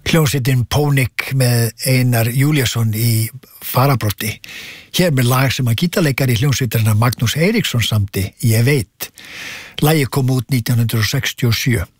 Hljómsveitin Pónik með Einar Júlíusson í farabrotti. Hér með lag sem að gítarleikari hljómsveitarnar Magnús Eiríksson samdi, Ég veit. Lagið kom út 1967.